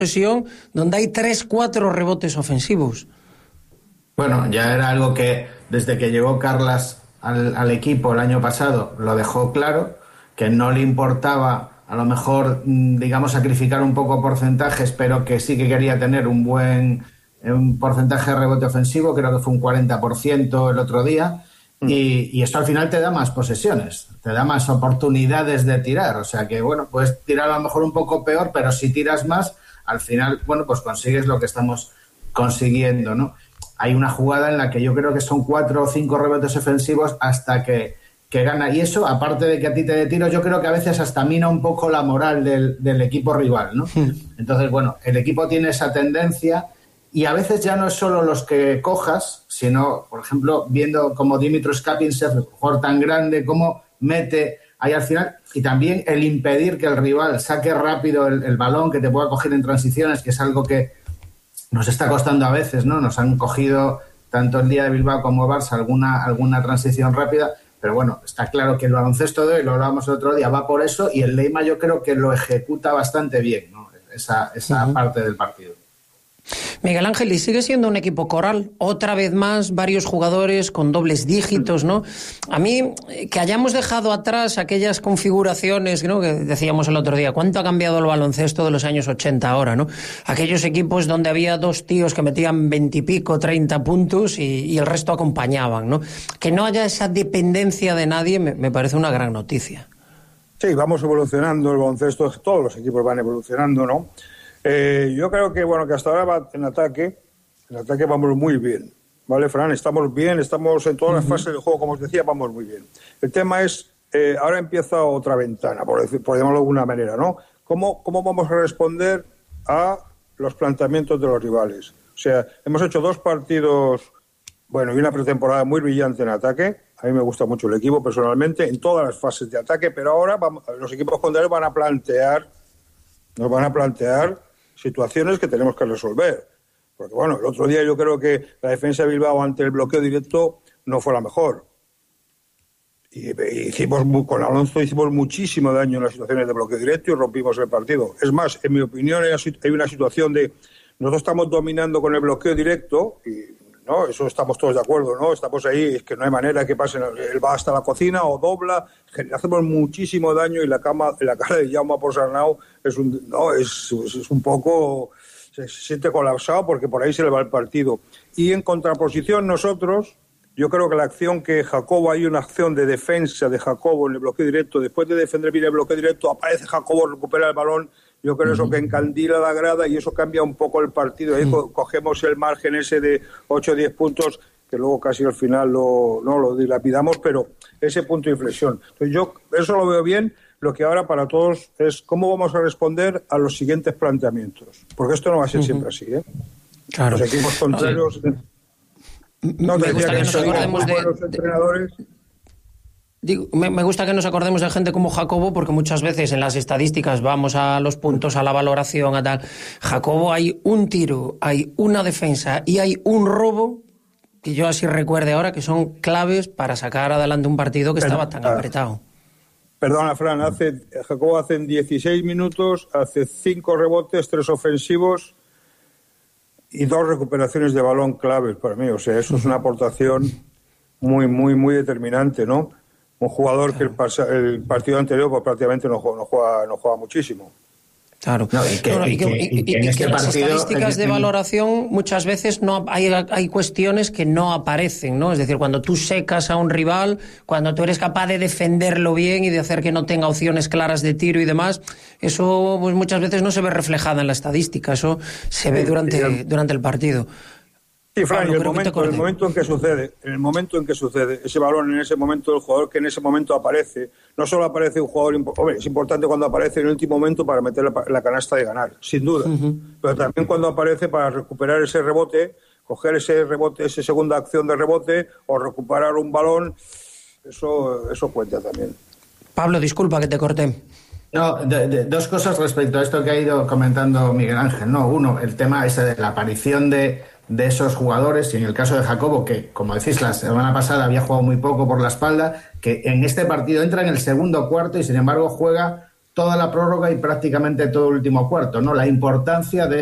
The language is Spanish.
posesión donde hay 3-4 rebotes ofensivos. Bueno, ya era algo que desde que llegó Carlas al equipo el año pasado lo dejó claro, que no le importaba a lo mejor, digamos, sacrificar un poco porcentajes, pero que sí que quería tener un porcentaje de rebote ofensivo. Creo que fue un 40% el otro día. Y esto al final te da más posesiones, te da más oportunidades de tirar. O sea que, bueno, puedes tirar a lo mejor un poco peor, pero si tiras más, al final, bueno, pues consigues lo que estamos consiguiendo, ¿no? Hay una jugada en la que yo creo que son 4 o 5 rebotes ofensivos hasta que gana. Y eso, aparte de que a ti te dé tiros, yo creo que a veces hasta mina un poco la moral del equipo rival, ¿no? Entonces, bueno, el equipo tiene esa tendencia y a veces ya no es solo los que cojas, sino, por ejemplo, viendo como Dimitros Kapintsev, un jugador tan grande, cómo mete ahí al final, y también el impedir que el rival saque rápido el balón, que te pueda coger en transiciones, que es algo que nos está costando a veces, ¿no? Nos han cogido tanto el día de Bilbao como Barça alguna transición rápida, pero bueno, está claro que el baloncesto de hoy, lo hablábamos el otro día, va por eso, y el Leima yo creo que lo ejecuta bastante bien, ¿no? Esa parte del partido. Miguel Ángel, y sigue siendo un equipo coral, otra vez más, varios jugadores con dobles dígitos, ¿no? A mí, que hayamos dejado atrás aquellas configuraciones, ¿no?, que decíamos el otro día, ¿cuánto ha cambiado el baloncesto de los años 80 ahora, ¿no? Aquellos equipos donde había 2 tíos que metían 20 y pico, 30 puntos y el resto acompañaban, ¿no? Que no haya esa dependencia de nadie me parece una gran noticia. Sí, vamos evolucionando el baloncesto, todos los equipos van evolucionando, ¿no? Yo creo que, bueno, que hasta ahora en ataque vamos muy bien, ¿vale, Fran? Estamos bien, estamos en todas las fases del juego, como os decía, vamos muy bien. El tema es, ahora empieza otra ventana, por llamarlo de alguna manera, ¿no? ¿Cómo vamos a responder a los planteamientos de los rivales? O sea, hemos hecho 2 partidos, bueno, y una pretemporada muy brillante en ataque. A mí me gusta mucho el equipo personalmente, en todas las fases de ataque, pero ahora los equipos contrarios nos van a plantear situaciones que tenemos que resolver. Porque, bueno, el otro día yo creo que la defensa de Bilbao ante el bloqueo directo no fue la mejor. Y con Alonso hicimos muchísimo daño en las situaciones de bloqueo directo y rompimos el partido. Es más, en mi opinión, hay una situación de nosotros estamos dominando con el bloqueo directo y, ¿no?, eso estamos todos de acuerdo, ¿no? Estamos ahí, es que no hay manera que pasen, él va hasta la cocina o dobla, hacemos muchísimo daño y la cara de Jaume Ponsarnau es un poco, se siente colapsado porque por ahí se le va el partido. Y en contraposición nosotros, yo creo que la acción que Jacobo, hay una acción de defensa de Jacobo en el bloqueo directo, después de defender bien el bloqueo directo, aparece Jacobo, recupera el balón. Yo creo eso que encandila la grada y eso cambia un poco el partido. Ahí cogemos el margen ese de 8 o 10 puntos, que luego casi al final lo dilapidamos, pero ese punto de inflexión. Entonces yo eso lo veo bien. Lo que ahora para todos es cómo vamos a responder a los siguientes planteamientos. Porque esto no va a ser siempre así, ¿eh? Claro. Los equipos contrarios... No, me gusta que nos acordemos de los entrenadores... Me gusta que nos acordemos de gente como Jacobo, porque muchas veces en las estadísticas vamos a los puntos, a la valoración, a tal. Jacobo, hay un tiro, hay una defensa y hay un robo, que yo así recuerde ahora, que son claves para sacar adelante un partido que estaba tan apretado. Perdona, Fran, Jacobo hace 16 minutos, hace 5 rebotes, 3 ofensivos y 2 recuperaciones de balón claves para mí. O sea, eso es una aportación muy, muy, muy determinante, ¿no? Un jugador que el partido anterior pues, prácticamente no juega muchísimo. Claro. No, y que las estadísticas de valoración muchas veces no hay cuestiones que no aparecen, ¿no? Es decir, cuando tú secas a un rival, cuando tú eres capaz de defenderlo bien y de hacer que no tenga opciones claras de tiro y demás, eso pues muchas veces no se ve reflejada en la estadística, eso se ve durante el partido. Sí, Fran, y el momento en que sucede, ese balón en ese momento, el jugador que en ese momento aparece, no solo aparece un jugador, es importante cuando aparece en el último momento para meter la canasta de ganar, sin duda, pero también cuando aparece para recuperar ese rebote, coger ese rebote, esa segunda acción de rebote o recuperar un balón, eso cuenta también. Pablo, disculpa que te corté. No, dos cosas respecto a esto que ha ido comentando Miguel Ángel, ¿no? Uno, el tema ese de la aparición de esos jugadores, y en el caso de Jacobo, que como decís, la semana pasada había jugado muy poco por la espalda, que en este partido entra en el segundo cuarto y sin embargo juega toda la prórroga y prácticamente todo el último cuarto, ¿no? La importancia de